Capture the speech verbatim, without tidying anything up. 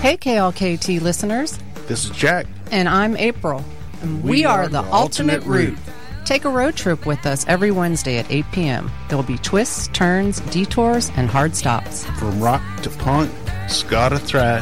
Hey, K L K T listeners. This is Jack. And I'm April. And we, we are, are the, the Alternate, Alternate Route. Take a road trip with us every Wednesday at eight p.m. There will be twists, turns, detours, and hard stops. From rock to punk, ska to thrash,